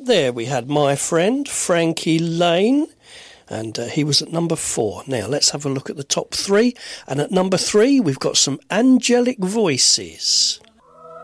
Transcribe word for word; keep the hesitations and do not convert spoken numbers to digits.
There we had My Friend, Frankie Lane, and uh, he was at number four. Now, let's have a look at the top three. And at number three, we've got some Angelic Voices.